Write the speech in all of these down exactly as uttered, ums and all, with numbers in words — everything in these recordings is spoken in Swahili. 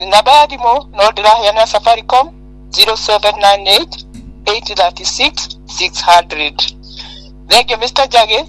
namba ya thimo no ndiraheana Safaricom zero seven nine eight eight three six six zero zero. Thank you Mister Jage.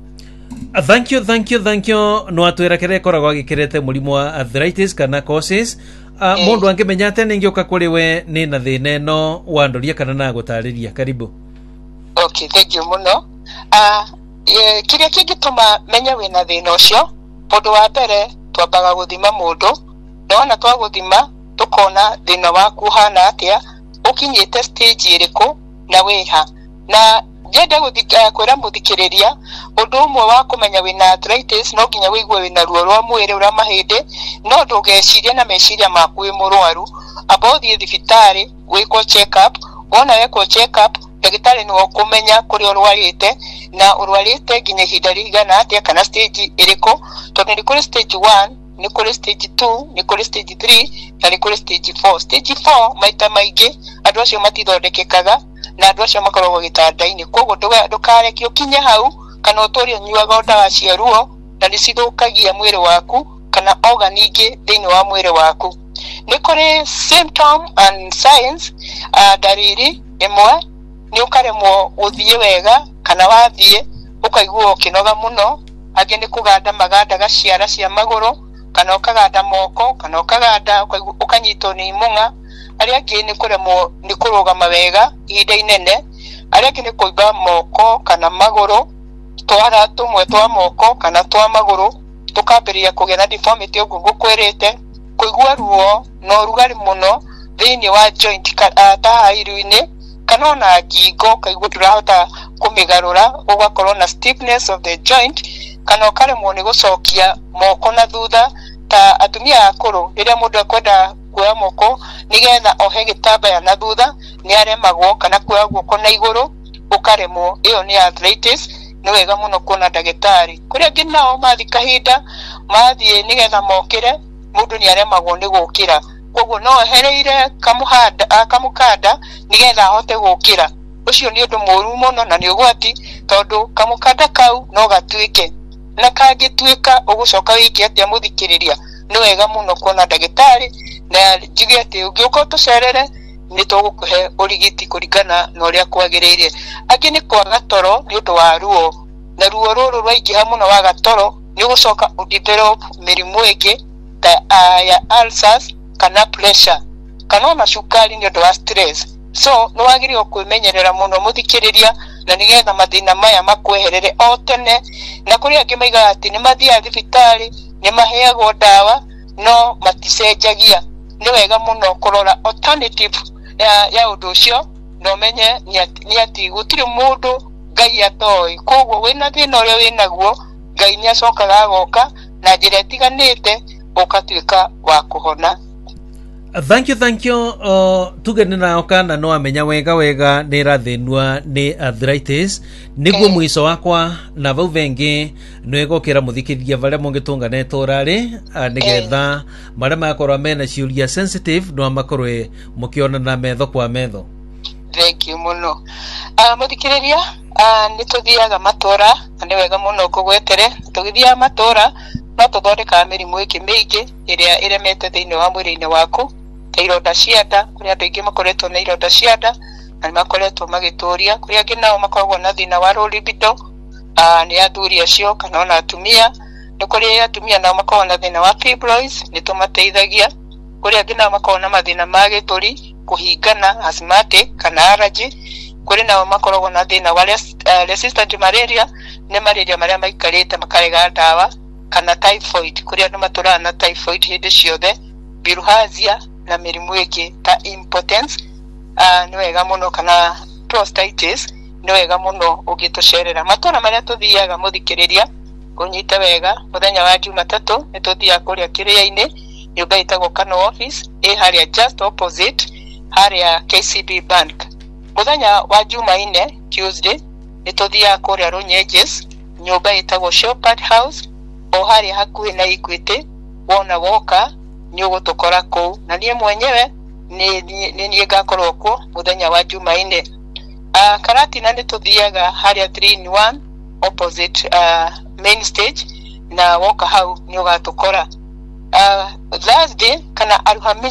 Uh, thank you thank you thank you no atwira kire koragwa gikirete murimu wa arthritis kana causes uh, mm. Mundu angemenya ningi uka kuri we ni na thina no wandoria kana na gutariria karibu. Okay, thank you muno. Ah uh, e, kiria kingituma menya we na thina ucio mundu wa mbere twambaga guthima mundu ndona twa guthima tukona thina waku hana atia ukinyite stage iriku na wiha na jenda guthika kwira muthikiriria undu umwe wa kumenya wina arthritis no nginya wigwe wina ruo rwa mwiri ura mahinde no ndugeciria na meciria maku wi murwaru abothi thibitari wiko check up wona weko check up ndagitari ni kumenya kuri urwarite na urwarite nginya hinda rigana atia kana stage iriko tondu ni kuri stage one ni kuri stage two ni kuri stage three na ni kuri stage four. Stage four maita maingi andu acio matithondekekaga na andu acio makoragwo gitandaini koguo ndukareke ukinye hau kana uturi nyuaga ndawa cia ruo na nicithukagia mwiri waku kana organ ingi thiini wa mwiri waku. Ni kuri symptom and signs uh, dariri imwe ni ukaremwo guthie wega kana wathie ukaigua ukinoga muno angi ni kuganda maganda gaciara cia maguru kana ukaganda moko kana ukaganda ukanyitwo ni imunga ari angi ni kuremwo ni kurugama wega ihinda inene ari angi ni kuiba moko kana maguru twara tumwe twa moko kana twa maguru tukambiria kugena deformity ugu gukwirite kuigua ruo no rugari muno thiini wa joint ta hairu-ini kana na ngingo kaigua turahota kumigarura ugakorwo na stiffness of the joint kana ukaremwo ni gucokia moko na thutha ta atumia akuru riria mundu akwenda kuoya moko nigetha ohe gitambaya na thutha ni aremagwo kana kuoya guoko na iguru ukaremwo iyo ni arthritis. Ni wega muno kuona ndagitari kuria nginao mathi kahinda mathi nigetha mokire mundu ni aremagwo ni gukira koguo no hereire kamuhanda kamukanda nigetha ahote gukira ucio ni undu muru muno na ni ugwati tondu kamukanda kau no gatuike na kangituika ugucoka wiki atia muthikiriria. Ni wega muno kuona ndagitari na njige ati ugiuka tucerere ni tugukuhe urigiti kuringana na uria kwagiriire. Angi ni kwaga toro ni undu wa ruo na ruo ruru rwaingiha muno wa gatoro ni ugucoka udevelop mirimu ingi ta uh, ya ulcers kana pressure kana na shukari ni undu wa stress. So no wagirio kwimenyerera muno muthikiriria na nigetha mathina maya makweherere o tene na kuri angi maiga ati ni mathia thibitari ni maheagwo ndawa no maticenjagia. Ni wega muno kurora alternative ya, ya undu ucio no menye ni ati gutiri mundu Ngai atoi koguo wina thina uria winaguo Ngai ni acokaga goka na njira itiganite ukatuika wa kuhona. Thank you thank you uh, tugene nao kana no amenya wega wega ni rathinwa ni arthritis niguo okay. Mwiso wakwa na vau vengi nwegokera muthikithia varia mungitungane torari uh, nigetha maria makorwa mena ciuria sensitive no makorwe mukiona na metho kwa metho. Thank you muno. Uh, muthikiriria uh, ni tuthiaga matora ni wega muno kugwetere tugithia matora no tuthondeka mirimu ingi mingi iria iremete thiini wa mwiri-ini waku ta ironda cia nda kuria andu aingi makoretwo na ironda cia nda na makoretwo magituria kuria angi nao makoragwo na thina wa low libido uh, ni athuri acio kana ona atumia ni kuria atumia nao makoragwo na thina wa fibroids ni tumateithagia kuria angi nao makoragwo na mathina ma gituri kuhingana asthmatic kana allergy kuri nao makoragwo na thina wa uh, resistant malaria ni malaria maria maikarite makarega ndawa kana typhoid kuria andu maturana na typhoid hindi ciothe bilharzia na mirimu ingi ta impotence uh, ni wega muno kana prostatitis ni wega muno ugitucerera matora maria tuthiaga muthikiriria unyite wega muthenya wa Jumatatu ni tuthiaga kuria kiria-ini nyumba itagwo Kano office e haria just opposite haria K C B Bank. Muthenya wa Jumaine Tuesday ni tuthiaga kuria Runyenjes nyumba itagwo Shepherd House o haria hakuhi na Equity. Wona woka ni ugutukora ku na nie mwenyewe ni ni ni ngakorwo ku muthenya wa Jumaine. Ah uh, Karatina ni tuthiaga haria three in one opposite uh, main stage na woka hau ni ugatukora. uh, Thursday kana Alhamisi